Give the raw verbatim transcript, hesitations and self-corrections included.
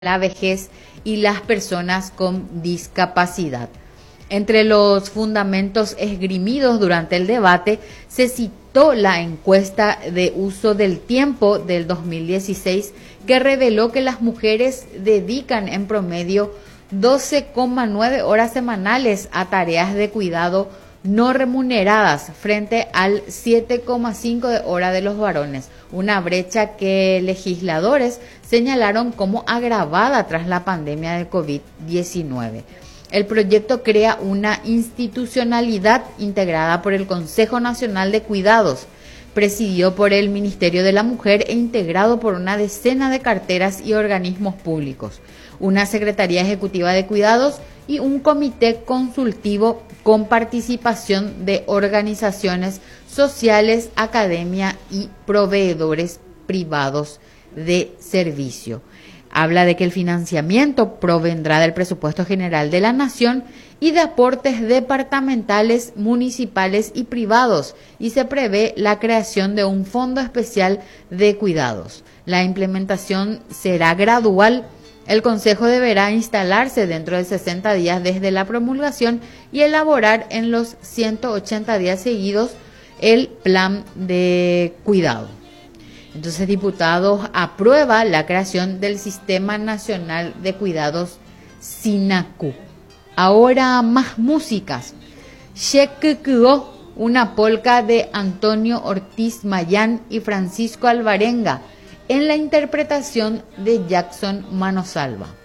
la vejez y las personas con discapacidad. Entre los fundamentos esgrimidos durante el debate se citó la encuesta de uso del tiempo del dos mil dieciséis que reveló que las mujeres dedican en promedio doce coma nueve horas semanales a tareas de cuidado no remuneradas frente al siete coma cinco de hora de los varones, una brecha que legisladores señalaron como agravada tras la pandemia de COVID diecinueve. El proyecto crea una institucionalidad integrada por el Consejo Nacional de Cuidados, presidido por el Ministerio de la Mujer e integrado por una decena de carteras y organismos públicos, una Secretaría Ejecutiva de Cuidados y un comité consultivo con participación de organizaciones sociales, academia y proveedores privados de servicio. Habla de que el financiamiento provendrá del presupuesto general de la Nación y de aportes departamentales, municipales y privados, y se prevé la creación de un fondo especial de cuidados. La implementación será gradual. El Consejo deberá instalarse dentro de sesenta días desde la promulgación y elaborar en los ciento ochenta días seguidos el plan de cuidado. Entonces, diputados aprueba la creación del Sistema Nacional de Cuidados SINACU. Ahora más músicas. Shekukyo, una polca de Antonio Ortiz Mayán y Francisco Alvarenga, en la interpretación de Jackson Manosalva.